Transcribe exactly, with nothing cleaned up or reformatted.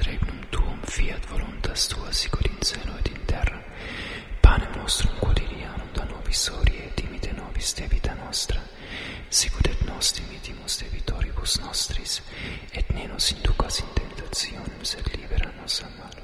regnum tuum, fiat voluntas tua, sicut in cielo et in terra. Panem nostrum quotidianum da nobis hodie, et dimite nobis debita nostra, sicut et nos dimitimus debitoribus nostris, et ne nos inducas in tentationem, sed libera nos a malo.